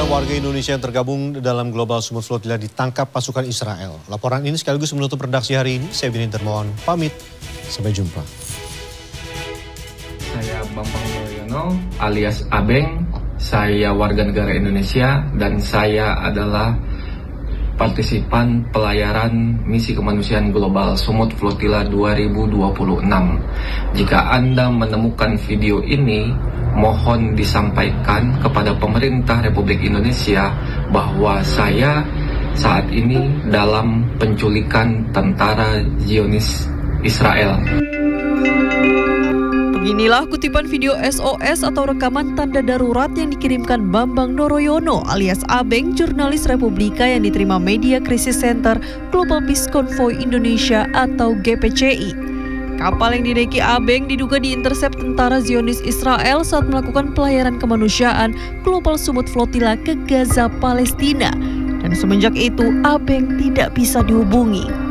warga Indonesia yang tergabung dalam Global Sumut Flotilla ditangkap pasukan Israel. Laporan ini sekaligus menutup redaksi hari ini. Saya Bini Dermawan, pamit. Sampai jumpa. Saya Bambang Mulyono alias Abeng. Saya warga negara Indonesia dan saya adalah partisipan pelayaran misi kemanusiaan Global Sumut Flotilla 2026. Jika Anda menemukan video ini, mohon disampaikan kepada pemerintah Republik Indonesia bahwa saya saat ini dalam penculikan tentara Zionis Israel. Beginilah kutipan video SOS atau rekaman tanda darurat yang dikirimkan Bambang Noroyono alias Abeng, jurnalis Republika yang diterima Media Crisis Center Global Peace Convoy Indonesia atau GPCI. Kapal yang dinaiki Abeng diduga diintersep tentara Zionis Israel saat melakukan pelayaran kemanusiaan Global Sumut Flotilla ke Gaza, Palestina. Dan semenjak itu Abeng tidak bisa dihubungi.